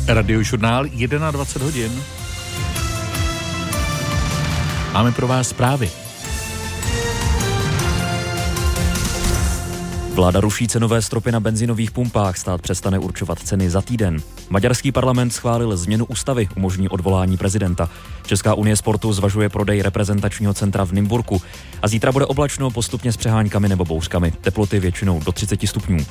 Radiožurnál 21 hodin. Máme pro vás zprávy. Vláda ruší cenové stropy na benzinových pumpách, stát přestane určovat ceny za týden. Maďarský parlament schválil změnu ústavy, umožní odvolání prezidenta. Česká unie sportu zvažuje prodej reprezentačního centra v Nymburku. A zítra bude oblačno, postupně s přeháňkami nebo bouřkami. Teploty většinou do 30 stupňů.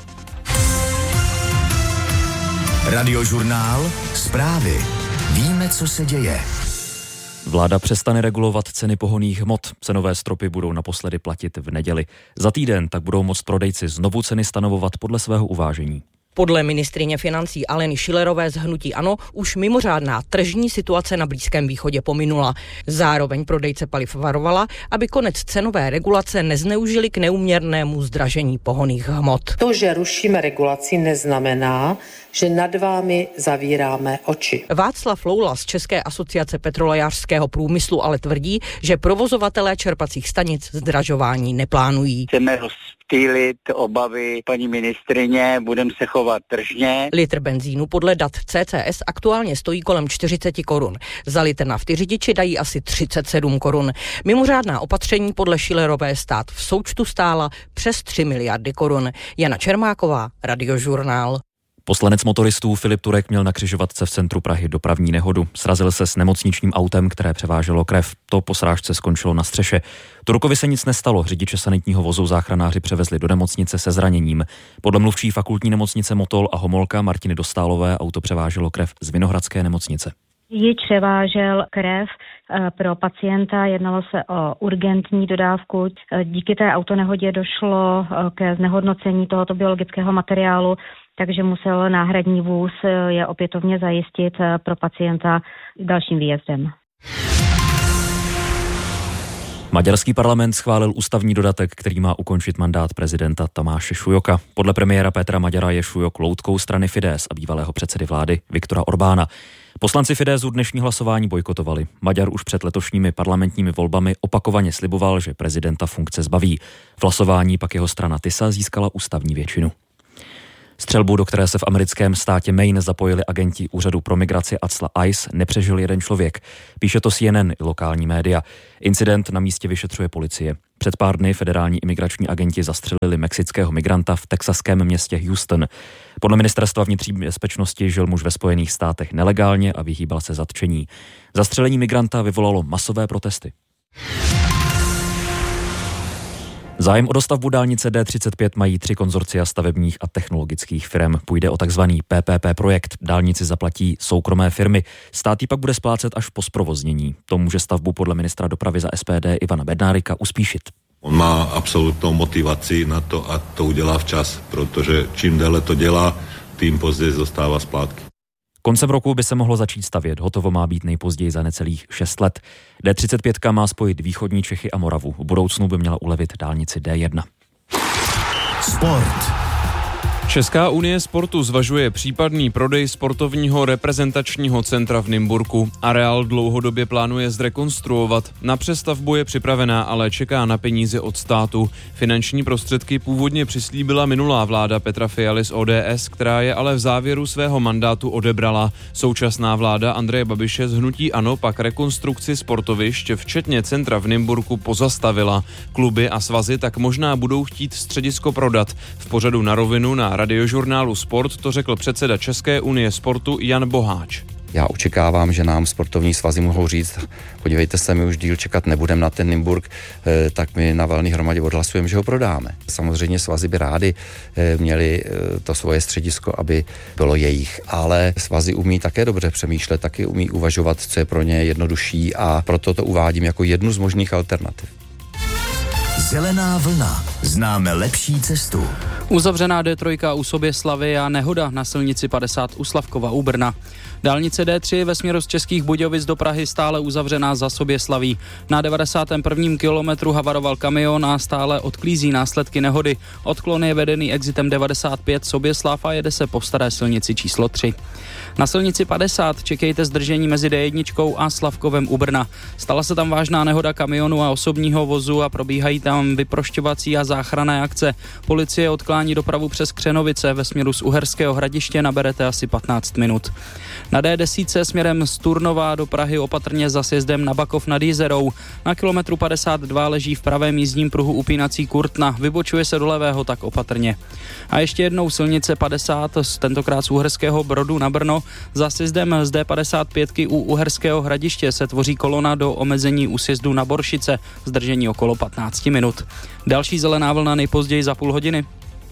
Radiožurnál, zprávy. Víme, co se děje. Vláda přestane regulovat ceny pohonných hmot. Cenové stropy budou naposledy platit v neděli. Za týden tak budou moct prodejci znovu ceny stanovovat podle svého uvážení. Podle ministryně financí Aleny Schillerové z hnutí ANO už mimořádná tržní situace na Blízkém východě pominula. Zároveň prodejce paliv varovala, aby konec cenové regulace nezneužili k neúměrnému zdražení pohonných hmot. To, že rušíme regulaci, neznamená, že nad vámi zavíráme oči. Václav Loula z České asociace petrolejářského průmyslu ale tvrdí, že provozovatelé čerpacích stanic zdražování neplánují. Chceme rozptýlit obavy paní ministryně, budeme se chovat tržně. Litr benzínu podle dat CCS aktuálně stojí kolem 40 korun. Za litr nafty řidiči dají asi 37 korun. Mimořádná opatření podle Schillerové stát v součtu stála přes 3 miliardy korun. Jana Čermáková, Radiožurnál. Poslanec motoristů Filip Turek měl na křižovatce v centru Prahy dopravní nehodu. Srazil se s nemocničním autem, které převáželo krev. To po srážce skončilo na střeše. Turkovi se nic nestalo, řidiče sanitního vozu záchranáři převezli do nemocnice se zraněním. Podle mluvčí fakultní nemocnice Motol a Homolka Martiny Dostálové auto převáželo krev z Vinohradské nemocnice. Již převážel krev pro pacienta, jednalo se o urgentní dodávku. Díky té autonehodě došlo ke znehodnocení tohoto biologického materiálu, takže musel náhradní vůz je opětovně zajistit pro pacienta dalším výjezdem. Maďarský parlament schválil ústavní dodatek, který má ukončit mandát prezidenta Tamáše Šujoka. Podle premiéra Petra Maďara je Šujok loutkou strany Fidesz a bývalého předsedy vlády Viktora Orbána. Poslanci Fideszu dnešní hlasování bojkotovali. Maďar už před letošními parlamentními volbami opakovaně sliboval, že prezidenta funkce zbaví. V hlasování pak jeho strana TISA získala ústavní většinu. Střelbu, do které se v americkém státě Maine zapojili agenti Úřadu pro migraci Acla ICE, nepřežil jeden člověk. Píše to CNN i lokální média. Incident na místě vyšetřuje policie. Před pár dny federální imigrační agenti zastřelili mexického migranta v texaském městě Houston. Podle ministerstva vnitřní bezpečnosti žil muž ve Spojených státech nelegálně a vyhýbal se zatčení. Zastřelení migranta vyvolalo masové protesty. Zájem o dostavbu dálnice D35 mají 3 konzorcia stavebních a technologických firm. Půjde o takzvaný PPP projekt. Dálnici zaplatí soukromé firmy. Stát ji pak bude splácet až po zprovoznění. To může stavbu podle ministra dopravy za SPD Ivana Bednárika uspíšit. On má absolutnou motivaci na to, a to udělá včas, protože čím déle to dělá, tím později dostává splátky. Koncem roku by se mohlo začít stavět, hotovo má být nejpozději za necelých 6 let. D35 má spojit východní Čechy a Moravu. V budoucnu by měla ulevit dálnici D1. Sport. Česká unie sportu zvažuje případný prodej sportovního reprezentačního centra v Nymburku. Areál dlouhodobě plánuje zrekonstruovat. Na přestavbu je připravená, ale čeká na peníze od státu. Finanční prostředky původně přislíbila minulá vláda Petra Fialy z ODS, která je ale v závěru svého mandátu odebrala. Současná vláda Andreje Babiše z hnutí ANO pak rekonstrukci sportovišť, včetně centra v Nymburku, pozastavila. Kluby a svazy tak možná budou chtít středisko prodat. V pořadu Na rovinu na Radiožurnálu Sport to řekl předseda České unie sportu Jan Boháč. Já očekávám, že nám sportovní svazy mohou říct, podívejte se, my už díl čekat nebudeme na ten Nymburk, tak my na valné hromadě odhlasujeme, že ho prodáme. Samozřejmě svazy by rádi měli to svoje středisko, aby bylo jejich, ale svazy umí také dobře přemýšlet, taky umí uvažovat, co je pro ně jednodušší, a proto to uvádím jako jednu z možných alternativ. Zelená vlna. Známe lepší cestu. Uzavřená D3 u Soběslavy a nehoda na silnici 50 u Slavkova u Brna. Dálnice D3 ve směru z Českých Budějovic do Prahy stále uzavřená za Soběslaví. Na 91. kilometru havaroval kamion a stále odklízí následky nehody. Odklon je vedený exitem 95 Soběslav a jede se po staré silnici číslo 3. Na silnici 50 čekejte zdržení mezi D1 a Slavkovem u Brna. Stala se tam vážná nehoda kamionu a osobního vozu a probíhají tam vyprošťovací a záchranné akce. Policie odklání dopravu přes Křenovice ve směru z Uherského Hradiště, naberete asi 15 minut. Na D10 směrem z Turnova do Prahy opatrně za sjezdem na Bakov nad Jizerou. Na kilometru 52 leží v pravém jízdním pruhu upínací Kurtna. Vybočuje se do levého, tak opatrně. A ještě jednou silnice 50, tentokrát z Uherského Brodu na Brno. Za sjezdem z D55 u Uherského Hradiště se tvoří kolona do omezení u sjezdu na Boršice. Zdržení okolo 15 minut. Další zelená vlna nejpozději za půl hodiny.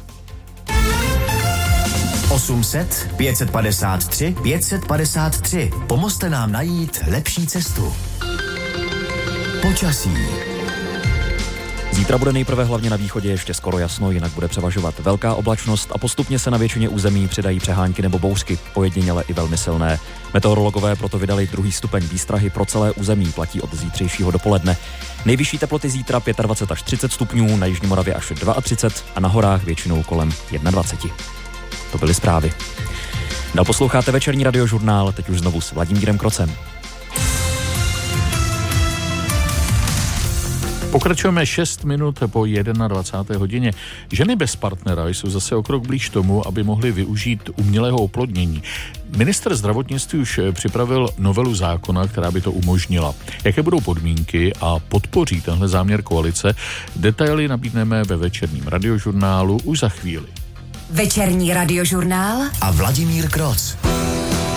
800 553 553. Pomozte nám najít lepší cestu. Počasí. Zítra bude nejprve hlavně na východě ještě skoro jasno, jinak bude převažovat velká oblačnost a postupně se na většině území přidají přehánky nebo bouřky, ojediněle i velmi silné. Meteorologové proto vydali 2. stupeň výstrahy pro celé území, platí od zítřejšího dopoledne. Nejvyšší teploty zítra 25 až 30 stupňů, na jižní Moravě až 32 a na horách většinou kolem 21. To byly zprávy. Dál posloucháte večerní radiožurnál, teď už znovu s Vladimírem Krocem. Pokračujeme 6 minut po 21. hodině. Ženy bez partnera jsou zase o krok blíž tomu, aby mohly využít umělého oplodnění. Ministr zdravotnictví už připravil novelu zákona, která by to umožnila. Jaké budou podmínky a podpoří tenhle záměr koalice? Detaily nabídneme ve večerním radiožurnálu už za chvíli. Večerní radiožurnál a Vladimír Kroc.